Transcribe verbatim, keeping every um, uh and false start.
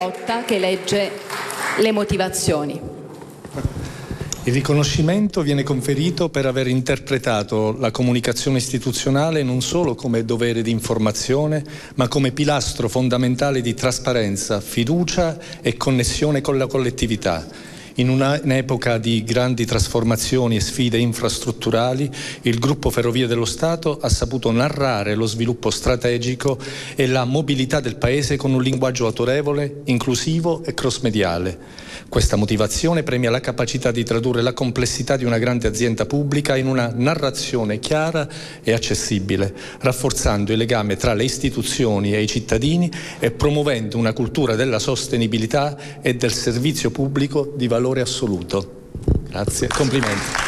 che legge le motivazioni. Il riconoscimento viene conferito per aver interpretato la comunicazione istituzionale non solo come dovere di informazione, ma come pilastro fondamentale di trasparenza, fiducia e connessione con la collettività. In un'epoca di grandi trasformazioni e sfide infrastrutturali, il gruppo Ferrovie dello Stato ha saputo narrare lo sviluppo strategico e la mobilità del Paese con un linguaggio autorevole, inclusivo e cross-mediale. Questa motivazione premia la capacità di tradurre la complessità di una grande azienda pubblica in una narrazione chiara e accessibile, rafforzando il legame tra le istituzioni e i cittadini e promuovendo una cultura della sostenibilità e del servizio pubblico di valore assoluto. Grazie, complimenti.